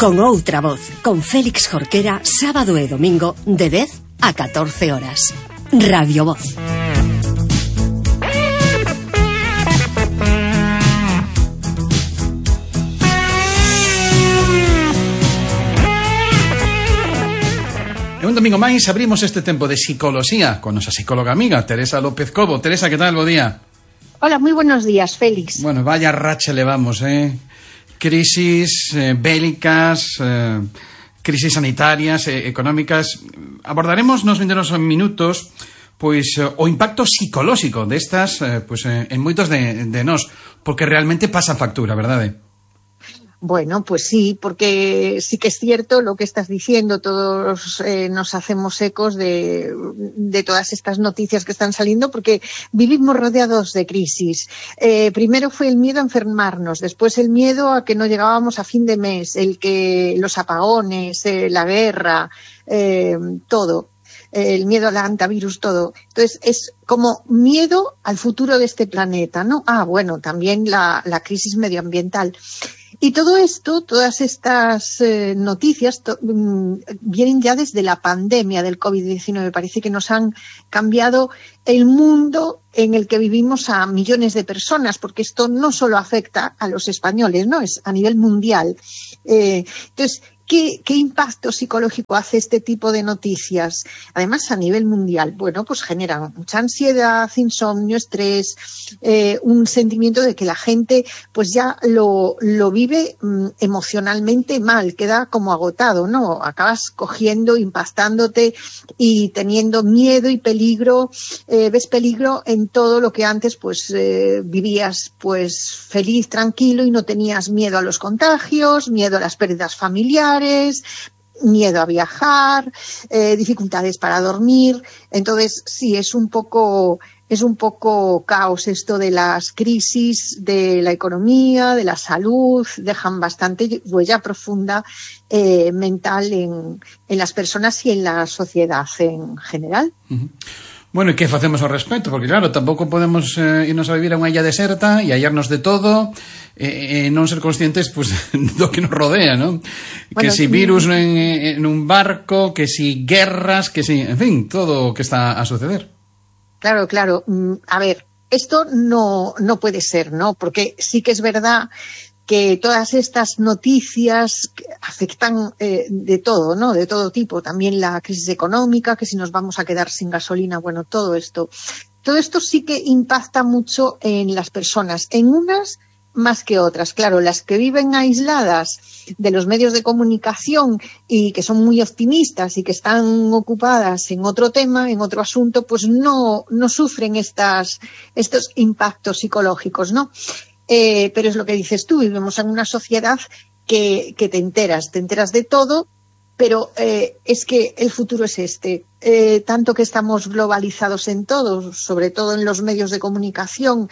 con outra voz, con Félix Jorquera, sábado e domingo de 10 a 14 horas. Radio Voz. E un domingo máis abrimos este tempo de psicoloxía con nosa psicóloga amiga Teresa López Cobo. Teresa, que tal? Bo día. Hola, muy buenos días, Félix. Bueno, vaya racha levamos, crisis bélicas, crisis sanitarias, económicas. Abordaremos nos vindeiros minutos pois o impacto psicolóxico destas en moitos de nós, porque realmente pasan factura, verdade? Bueno, pues sí, porque sí que es cierto lo que estás diciendo, todos nos hacemos ecos de todas estas noticias que están saliendo, porque vivimos rodeados de crisis. Primero fue el miedo a enfermarnos, después el miedo a que no llegábamos a fin de mes, los apagones, la guerra, todo. El miedo al antivirus, todo. Entonces, es como miedo al futuro de este planeta, ¿no? Bueno, también la crisis medioambiental. Y todo esto, todas estas noticias vienen ya desde la pandemia del COVID-19. Parece que nos han cambiado el mundo en el que vivimos a millones de personas, porque esto no solo afecta a los españoles, ¿no? Es a nivel mundial. Entonces, ¿qué impacto psicológico hace este tipo de noticias? Además, a nivel mundial, bueno, pues generan mucha ansiedad, insomnio, estrés, un sentimiento de que la gente pues ya lo vive emocionalmente mal, queda como agotado, ¿no? Acabas cogiendo, impactándote y teniendo miedo y peligro, ves peligro en todo lo que antes pues vivías pues feliz, tranquilo y no tenías miedo a los contagios, miedo a las pérdidas familiares, miedo a viajar, dificultades para dormir. Entonces, sí, es un poco caos esto de las crisis de la economía, de la salud, dejan bastante huella profunda mental en las personas y en la sociedad en general. Uh-huh. Bueno, e que facemos ao respecto? Porque claro, tampouco podemos irnos a vivir a unha illa deserta e hallarnos de todo e non ser conscientes pues, do que nos rodea, non? Bueno, que si virus en un barco, que si guerras, que si, en fin, todo o que está a suceder. Claro. A ver, esto no puede ser, ¿no? Porque sí que es verdad que todas estas noticias afectan de todo, ¿no? De todo tipo. También la crisis económica, que si nos vamos a quedar sin gasolina, bueno, todo esto. Todo esto sí que impacta mucho en las personas, en unas más que otras. Claro, las que viven aisladas de los medios de comunicación y que son muy optimistas y que están ocupadas en otro tema, en otro asunto, pues no sufren estos impactos psicológicos, ¿no? Pero es lo que dices tú, vivimos en una sociedad que te enteras de todo, pero es que el futuro es este. Tanto que estamos globalizados en todo, sobre todo en los medios de comunicación,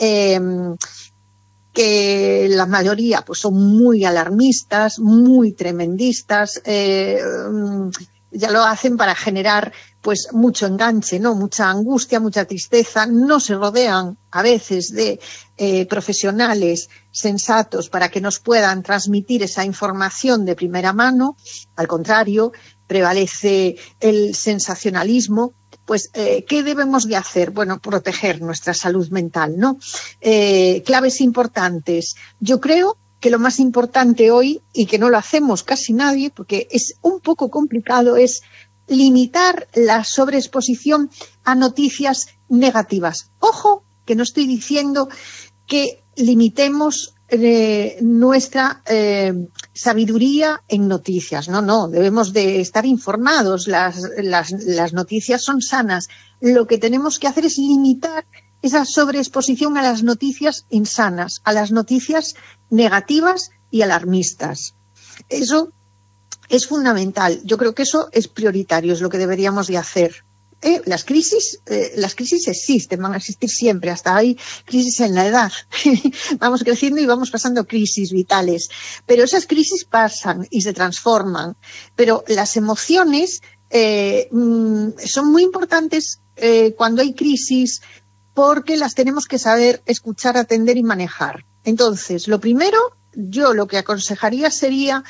que la mayoría pues son muy alarmistas, muy tremendistas, ya lo hacen para generar pues mucho enganche, ¿no? Mucha angustia, mucha tristeza. No se rodean a veces de profesionales sensatos para que nos puedan transmitir esa información de primera mano. Al contrario, prevalece el sensacionalismo. Pues, ¿qué debemos de hacer? Bueno, proteger nuestra salud mental, ¿no? Claves importantes. Yo creo que lo más importante hoy, y que no lo hacemos casi nadie, porque es un poco complicado, es limitar la sobreexposición a noticias negativas. Ojo, que no estoy diciendo que limitemos nuestra sabiduría en noticias. No, debemos de estar informados. Las noticias son sanas. Lo que tenemos que hacer es limitar esa sobreexposición a las noticias insanas, a las noticias negativas y alarmistas. Eso es fundamental. Yo creo que eso es prioritario, es lo que deberíamos de hacer. Las crisis existen, van a existir siempre, hasta hay crisis en la edad. Vamos creciendo y vamos pasando crisis vitales. Pero esas crisis pasan y se transforman. Pero las emociones son muy importantes cuando hay crisis, porque las tenemos que saber escuchar, atender y manejar. Entonces, lo primero yo lo que aconsejaría sería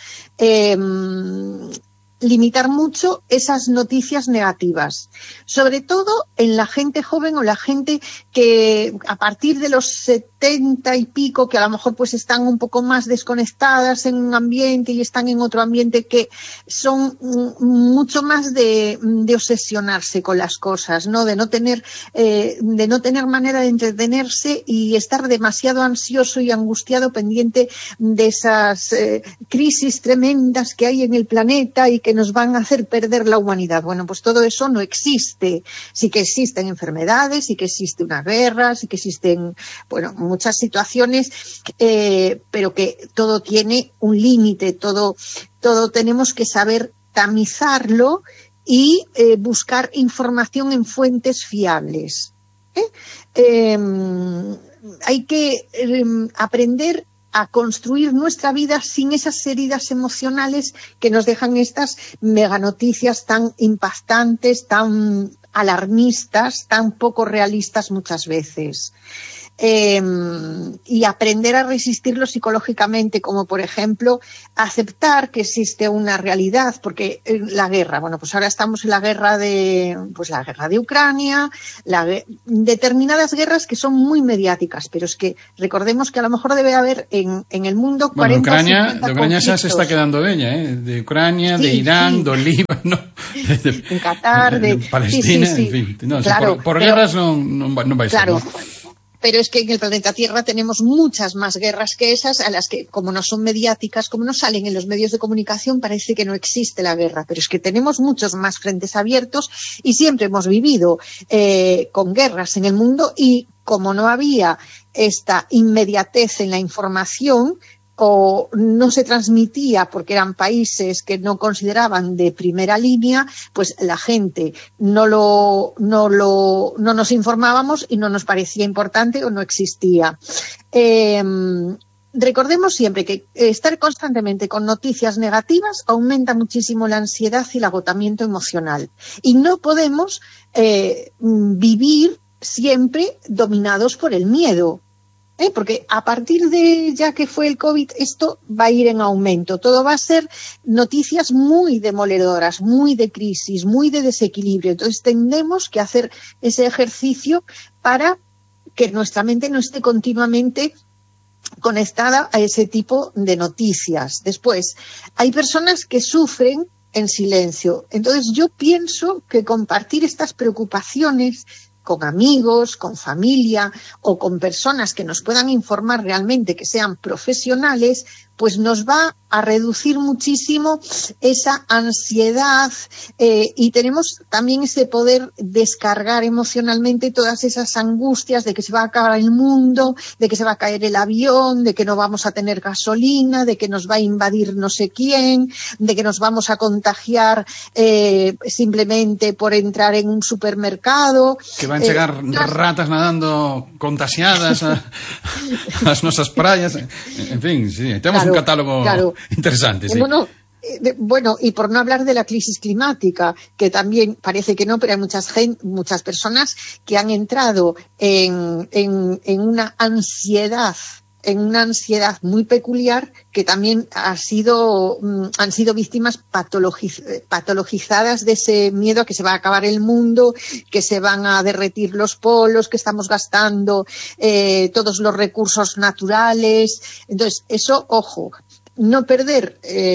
limitar mucho esas noticias negativas, sobre todo en la gente joven o la gente que a partir de los 70 y pico, que a lo mejor pues están un poco más desconectadas en un ambiente y están en otro ambiente, que son mucho más de obsesionarse con las cosas, ¿no? De no tener manera de entretenerse y estar demasiado ansioso y angustiado pendiente de esas crisis tremendas que hay en el planeta y que nos van a hacer perder la humanidad. Bueno, pues todo eso no existe. Sí que existen enfermedades, sí que existe una guerra, sí que existen, bueno, muchas situaciones, pero que todo tiene un límite, todo tenemos que saber tamizarlo y buscar información en fuentes fiables. Hay que aprender a construir nuestra vida sin esas heridas emocionales que nos dejan estas meganoticias tan impactantes, tan alarmistas, tan poco realistas muchas veces. Y aprender a resistirlo psicológicamente, como por ejemplo aceptar que existe una realidad, porque la guerra, bueno, pues ahora estamos en la guerra de Ucrania, determinadas guerras que son muy mediáticas, pero es que recordemos que a lo mejor debe haber en el mundo 40 de Ucrania ya se está quedando bella, de Ucrania, sí, de Irán, de Líbano, en Qatar, de Palestina, sí. En fin, no, claro, por guerras no vais claro, a ser, ¿no? Pero es que en el planeta Tierra tenemos muchas más guerras que esas, a las que, como no son mediáticas, como no salen en los medios de comunicación, parece que no existe la guerra. Pero es que tenemos muchos más frentes abiertos y siempre hemos vivido con guerras en el mundo, y como no había esta inmediatez en la información, o no se transmitía porque eran países que no consideraban de primera línea, pues la gente no nos informábamos y no nos parecía importante o no existía. Recordemos siempre que estar constantemente con noticias negativas aumenta muchísimo la ansiedad y el agotamiento emocional. Y no podemos vivir siempre dominados por el miedo. Porque a partir de ya que fue el COVID, esto va a ir en aumento. Todo va a ser noticias muy demoledoras, muy de crisis, muy de desequilibrio. Entonces tendremos que hacer ese ejercicio para que nuestra mente no esté continuamente conectada a ese tipo de noticias. Después, hay personas que sufren en silencio. Entonces yo pienso que compartir estas preocupaciones con amigos, con familia o con personas que nos puedan informar realmente, que sean profesionales, pues nos va a reducir muchísimo esa ansiedad, y tenemos también ese poder descargar emocionalmente todas esas angustias de que se va a acabar el mundo, de que se va a caer el avión, de que no vamos a tener gasolina, de que nos va a invadir no sé quién, de que nos vamos a contagiar simplemente por entrar en un supermercado. Que van a llegar ratas nadando contagiadas a las nuestras playas. En fin, sí, tenemos un catálogo interesante. Sí. Bueno, y por no hablar de la crisis climática, que también parece que no, pero hay muchas personas que han entrado en una ansiedad muy peculiar, que también han sido víctimas patologizadas de ese miedo a que se va a acabar el mundo, que se van a derretir los polos, que estamos gastando todos los recursos naturales. Entonces, eso, ojo, no perder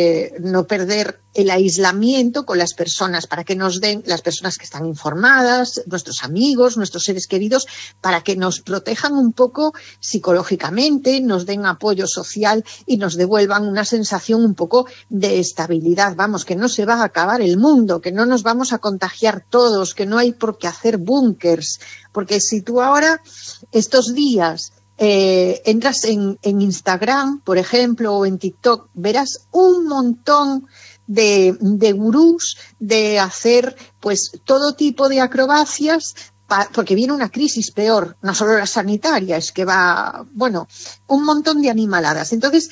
el aislamiento con las personas, para que nos den, las personas que están informadas, nuestros amigos, nuestros seres queridos, para que nos protejan un poco psicológicamente, nos den apoyo social y nos devuelvan una sensación un poco de estabilidad. Vamos, que no se va a acabar el mundo, que no nos vamos a contagiar todos, que no hay por qué hacer búnkers, porque si tú ahora, estos días, entras en Instagram, por ejemplo, o en TikTok, verás un montón de gurús de hacer pues todo tipo de acrobacias, porque viene una crisis peor, no solo la sanitaria, es que va, bueno, un montón de animaladas. Entonces,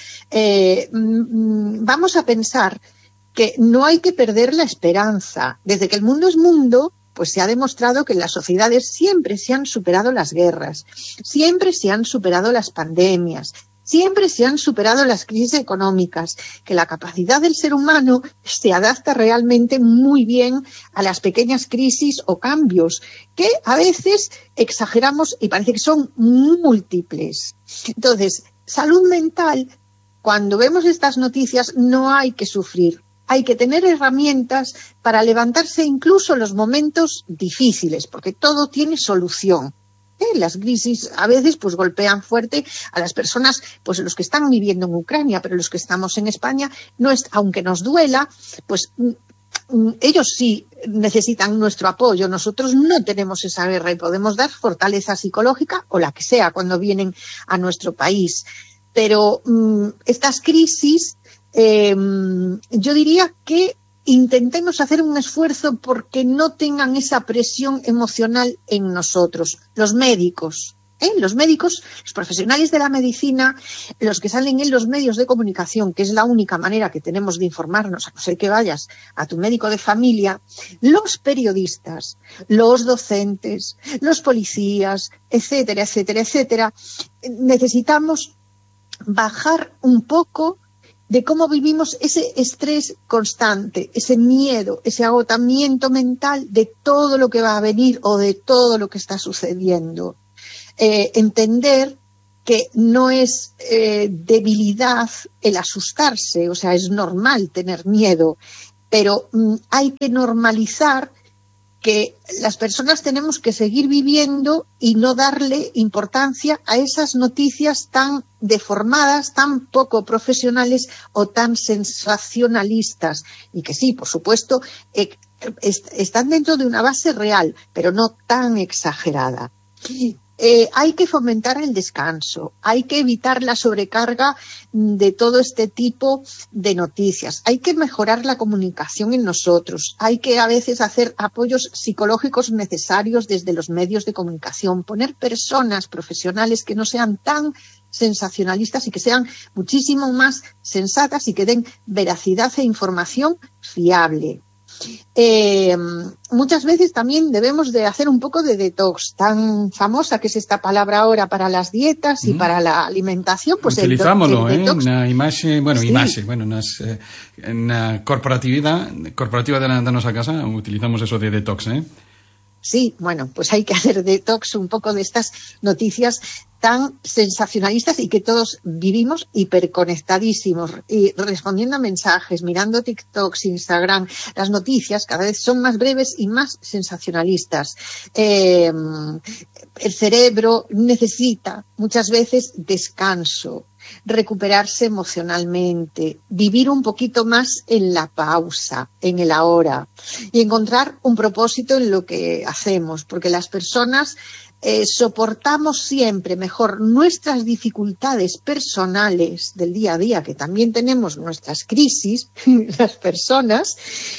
vamos a pensar que no hay que perder la esperanza. Desde que el mundo es mundo, pues se ha demostrado que en las sociedades siempre se han superado las guerras, siempre se han superado las pandemias, Siempre se han superado las crisis económicas, que la capacidad del ser humano se adapta realmente muy bien a las pequeñas crisis o cambios, que a veces exageramos y parece que son múltiples. Entonces, salud mental, cuando vemos estas noticias, no hay que sufrir. Hay que tener herramientas para levantarse incluso en los momentos difíciles, porque todo tiene solución. Las crisis a veces pues golpean fuerte a las personas, pues los que están viviendo en Ucrania, pero los que estamos en España, aunque nos duela, pues ellos sí necesitan nuestro apoyo. Nosotros no tenemos esa guerra y podemos dar fortaleza psicológica o la que sea cuando vienen a nuestro país. Pero estas crisis, yo diría que intentemos hacer un esfuerzo porque no tengan esa presión emocional en nosotros. Los médicos, los profesionales de la medicina, los que salen en los medios de comunicación, que es la única manera que tenemos de informarnos, a no ser que vayas a tu médico de familia, los periodistas, los docentes, los policías, etcétera, etcétera, etcétera, necesitamos bajar un poco de cómo vivimos ese estrés constante, ese miedo, ese agotamiento mental de todo lo que va a venir o de todo lo que está sucediendo. Entender que no es debilidad el asustarse, o sea, es normal tener miedo, pero hay que normalizar que las personas tenemos que seguir viviendo y no darle importancia a esas noticias tan deformadas, tan poco profesionales o tan sensacionalistas. Y que sí, por supuesto, están dentro de una base real, pero no tan exagerada. Hay que fomentar el descanso, hay que evitar la sobrecarga de todo este tipo de noticias, hay que mejorar la comunicación en nosotros, hay que a veces hacer apoyos psicológicos necesarios desde los medios de comunicación, poner personas profesionales que no sean tan sensacionalistas y que sean muchísimo más sensatas y que den veracidad e información fiable. Muchas veces también debemos de hacer un poco de detox, tan famosa que es esta palabra ahora para las dietas y para la alimentación, pues utilizámoslo, el detox. Na imaxe, Sí. na corporativa de la nosa casa utilizamos eso de detox, Sí, bueno, pues hay que hacer detox un poco de estas noticias tan sensacionalistas y que todos vivimos hiperconectadísimos y respondiendo a mensajes, mirando TikToks, Instagram, las noticias cada vez son más breves y más sensacionalistas. El cerebro necesita muchas veces descanso, recuperarse emocionalmente, vivir un poquito más en la pausa, en el ahora y encontrar un propósito en lo que hacemos, porque las personas soportamos siempre mejor nuestras dificultades personales del día a día, que también tenemos nuestras crisis, las personas,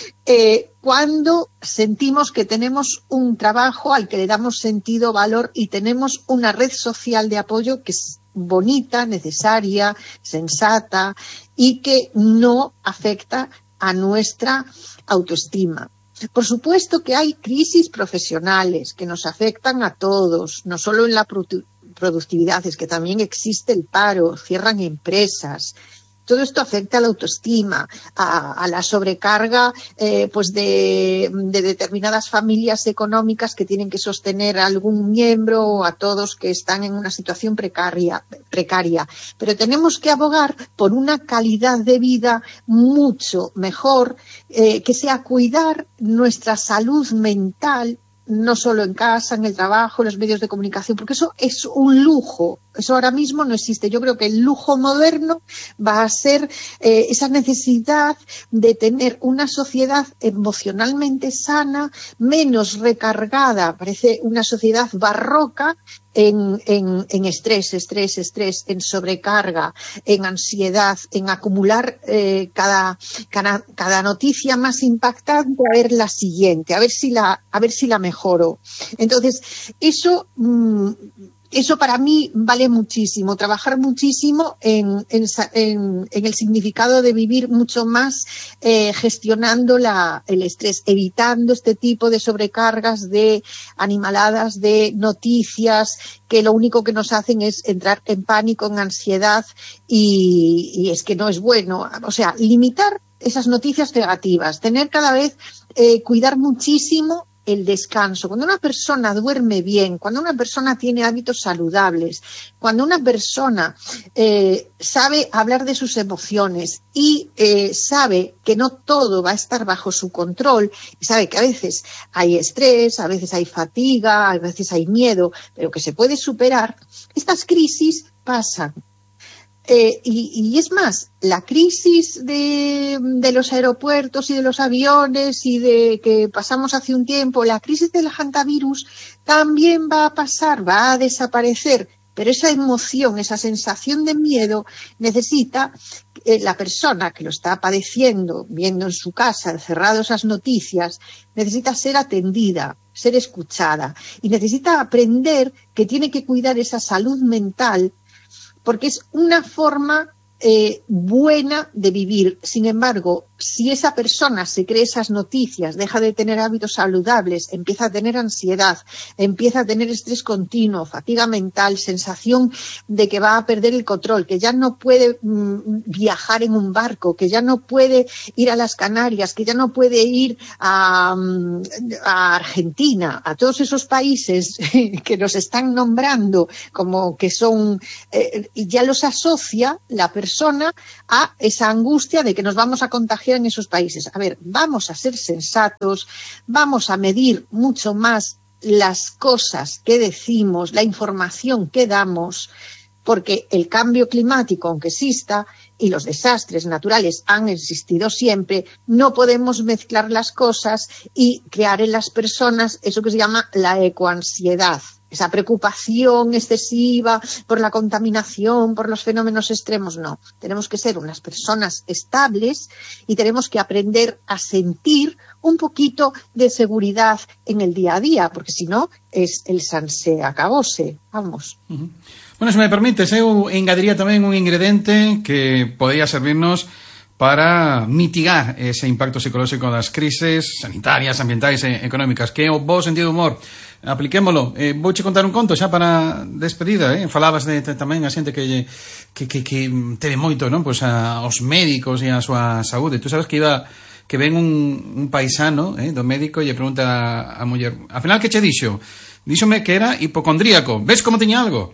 cuando sentimos que tenemos un trabajo al que le damos sentido, valor y tenemos una red social de apoyo que es bonita, necesaria, sensata y que no afecta a nuestra autoestima. Por supuesto que hay crisis profesionales que nos afectan a todos, no solo en la productividad, es que también existe el paro, cierran empresas. Todo esto afecta a la autoestima, a la sobrecarga pues de determinadas familias económicas que tienen que sostener a algún miembro o a todos que están en una situación precaria. Pero tenemos que abogar por una calidad de vida mucho mejor, que sea cuidar nuestra salud mental, no solo en casa, en el trabajo, en los medios de comunicación, porque eso es un lujo, eso ahora mismo no existe. Yo creo que el lujo moderno va a ser esa necesidad de tener una sociedad emocionalmente sana, menos recargada, parece una sociedad barroca, en estrés, en sobrecarga, en ansiedad, en acumular cada noticia más impactante, a ver la siguiente, a ver si la mejoro. Entonces, eso eso para mí vale muchísimo, trabajar muchísimo en el significado de vivir mucho más gestionando el estrés, evitando este tipo de sobrecargas, de animaladas, de noticias que lo único que nos hacen es entrar en pánico, en ansiedad, y es que no es bueno. O sea, limitar esas noticias negativas, tener cada vez, cuidar muchísimo el descanso. Cuando una persona duerme bien, cuando una persona tiene hábitos saludables, cuando una persona sabe hablar de sus emociones y sabe que no todo va a estar bajo su control, y sabe que a veces hay estrés, a veces hay fatiga, a veces hay miedo, pero que se puede superar, estas crisis pasan. Y es más, la crisis de los aeropuertos y de los aviones y de que pasamos hace un tiempo, la crisis del hantavirus también va a pasar, va a desaparecer, pero esa emoción, esa sensación de miedo necesita la persona que lo está padeciendo, viendo en su casa, encerrado esas noticias, necesita ser atendida, ser escuchada, y necesita aprender que tiene que cuidar esa salud mental, porque es una forma buena de vivir. Sin embargo, si esa persona se cree esas noticias, deja de tener hábitos saludables, empieza a tener ansiedad, empieza a tener estrés continuo, fatiga mental, sensación de que va a perder el control, que ya no puede viajar en un barco, que ya no puede ir a las Canarias, que ya no puede ir a Argentina, a todos esos países que nos están nombrando como que son, y ya los asocia la persona a esa angustia de que nos vamos a contagiar en esos países. A ver, vamos a ser sensatos, vamos a medir mucho más las cosas que decimos, la información que damos, porque el cambio climático, aunque exista, y los desastres naturales han existido siempre, no podemos mezclar las cosas y crear en las personas eso que se llama la ecoansiedad, esa preocupación excesiva por la contaminación, por los fenómenos extremos. No, tenemos que ser unas personas estables y tenemos que aprender a sentir un poquito de seguridad en el día a día, porque si no es el sanse acabose, vamos. Uh-huh. Bueno, se me permites, eu engadiría tamén un ingrediente que podría servirnos para mitigar ese impacto psicolóxico das crises sanitarias, ambientais e económicas, que é o bo sentido de humor. Apliquémolo. Vouche contar un conto xa para despedida, falabas de tamén a xente que teve moito, non? Pois aos médicos e a súa saúde. Tú sabes que ven un paisano do médico e lle pregunta a muller, ao final que che dixo? Díxome que era hipocondríaco. Ves como tiña algo?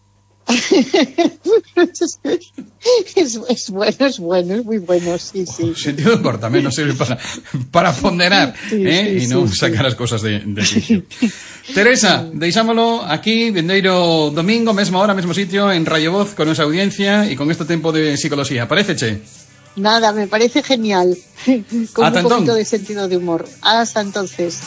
Es bueno, es muy bueno, sí. O sentido de humor tamén nos sirve para ponderar, e non sacar as cosas de quicio. Teresa, deixámolo aquí, vindeiro domingo, mesma hora, mesmo sitio, en Radio Voz, con nosa audiencia e con este tempo de psicología. Paréceche? Nada, me parece genial. Con un poquito de sentido de humor. Hasta entonces.